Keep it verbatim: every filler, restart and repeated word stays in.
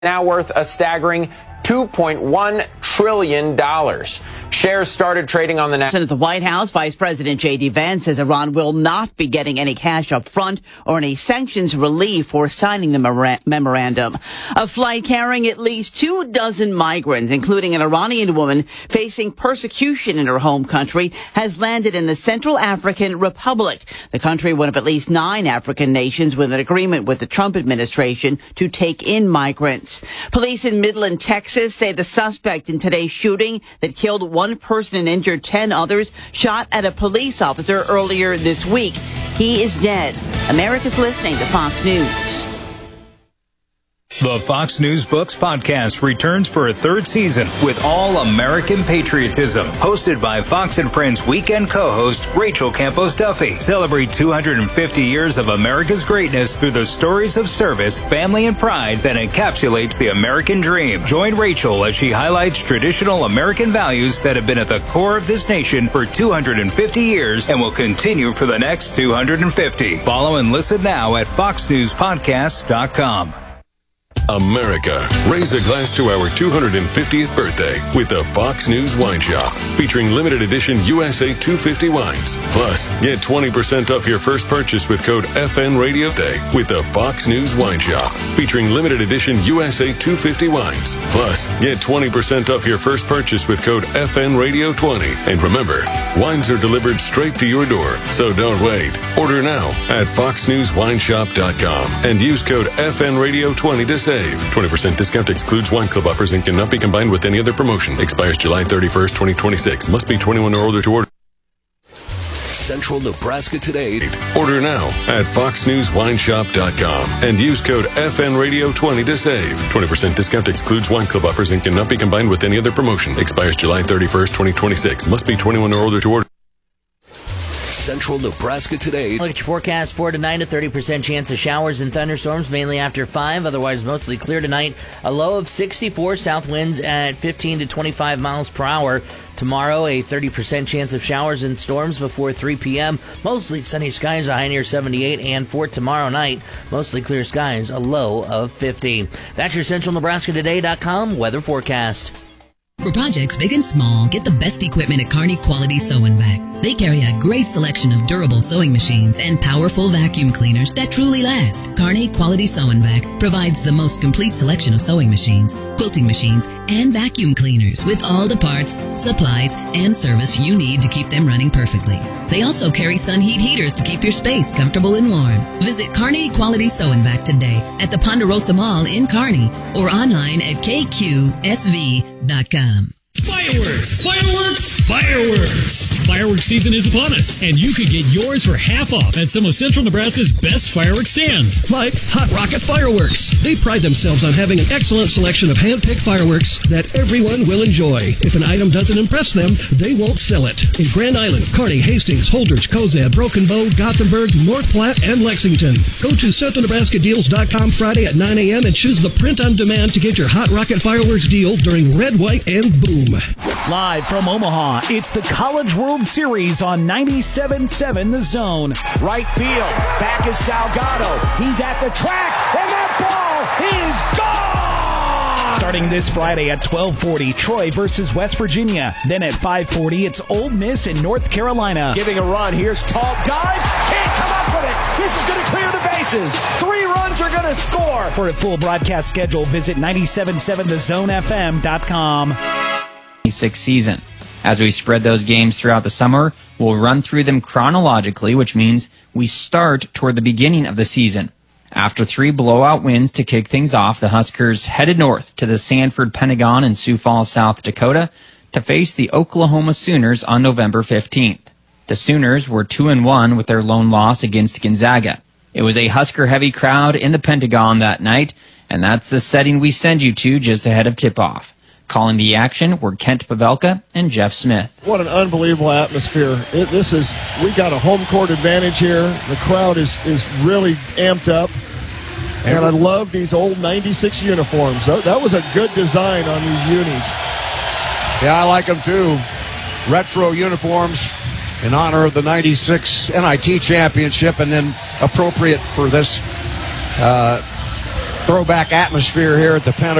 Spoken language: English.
now worth a staggering two point one trillion dollars. Shares started trading on the Nasdaq. At the White House, Vice President J D. Vance says Iran will not be getting any cash up front or any sanctions relief for signing the mem- memorandum. A flight carrying at least two dozen migrants, including an Iranian woman facing persecution in her home country, has landed in the Central African Republic. The country, one of at least nine African nations with an agreement with the Trump administration to take in migrants. Police in Midland, Texas, say the suspect in today's shooting that killed one person and injured ten others shot at a police officer earlier this week. He is dead. America's listening to Fox News. The Fox News Books podcast returns for a third season with All American Patriotism, hosted by Fox and Friends weekend co-host Rachel Campos Duffy. Celebrate two hundred fifty years of America's greatness through the stories of service, family, and pride that encapsulates the American dream. Join Rachel as she highlights traditional American values that have been at the core of this nation for two hundred fifty years and will continue for the next two hundred fifty. Follow and listen now at fox news podcasts dot com. America, raise a glass to our two hundred fiftieth birthday with the Fox News Wine Shop, featuring limited edition U S A two fifty wines. Plus, get twenty percent off your first purchase with code F N Radio Day with the Fox News Wine Shop, featuring limited edition U S A two fifty wines. Plus, get twenty percent off your first purchase with code F N Radio twenty. And remember, wines are delivered straight to your door, so don't wait. Order now at fox news wine shop dot com and use code F N Radio twenty to save. twenty percent discount excludes wine club offers and cannot be combined with any other promotion. Expires July thirty-first, twenty twenty-six. Must be twenty-one or older to order. Central Nebraska Today. Order now at fox news wine shop dot com and use code F N Radio twenty to save. twenty percent discount excludes wine club offers and cannot be combined with any other promotion. Expires July thirty-first, twenty twenty-six. Must be twenty-one or older to order. Central Nebraska Today. Look at your forecast for tonight. A thirty percent chance of showers and thunderstorms, mainly after five. Otherwise, mostly clear tonight. A low of sixty-four. South winds at fifteen to twenty-five miles per hour. Tomorrow, a thirty percent chance of showers and storms before three p.m. Mostly sunny skies, a high near seventy-eight. And for tomorrow night, mostly clear skies, a low of fifty. That's your Central Nebraska Today dot com weather forecast. For projects big and small, get the best equipment at Kearney Quality Sew and Vac. They carry a great selection of durable sewing machines and powerful vacuum cleaners that truly last. Kearney Quality Sew and Vac provides the most complete selection of sewing machines, quilting machines, and vacuum cleaners with all the parts, supplies, and service you need to keep them running perfectly. They also carry sun heat heaters to keep your space comfortable and warm. Visit Kearney Quality Sew and Vac today at the Ponderosa Mall in Kearney or online at K Q S V dot com. Fireworks! Fireworks! Fireworks! Fireworks season is upon us, and you could get yours for half off at some of Central Nebraska's best fireworks stands. Like Hot Rocket Fireworks. They pride themselves on having an excellent selection of hand-picked fireworks that everyone will enjoy. If an item doesn't impress them, they won't sell it. In Grand Island, Kearney, Hastings, Holdrege, Cozad, Broken Bow, Gothenburg, North Platte, and Lexington. Go to Central Nebraska Deals dot com Friday at nine a.m. and choose the print on demand to get your Hot Rocket Fireworks deal during Red, White, and Boom. Live from Omaha, it's the College World Series on ninety-seven point seven The Zone. Right field, back is Salgado. He's at the track, and that ball is gone! Starting this Friday at twelve forty, Troy versus West Virginia. Then at five forty, it's Ole Miss and North Carolina. Giving a run, here's Tall, dives, can't come up with it. This is going to clear the bases. Three runs are going to score. For a full broadcast schedule, visit ninety-seven point seven the zone f m dot com. Sixth season. As we spread those games throughout the summer, we'll run through them chronologically, which means we start toward the beginning of the season. After three blowout wins to kick things off, the Huskers headed north to the Sanford Pentagon in Sioux Falls, South Dakota, to face the Oklahoma Sooners on November fifteenth. The Sooners were two and one with their lone loss against Gonzaga. It was a Husker-heavy crowd in the Pentagon that night, and that's the setting we send you to just ahead of tip-off. Calling the action were Kent Pavelka and Jeff Smith. What an unbelievable atmosphere. It, this is, we got a home court advantage here. The crowd is, is really amped up. And I love these old ninety-six uniforms. That, that was a good design on these unis. Yeah, I like them too. Retro uniforms in honor of the ninety-six N I T championship, and then appropriate for this uh, throwback atmosphere here at the Pentagon.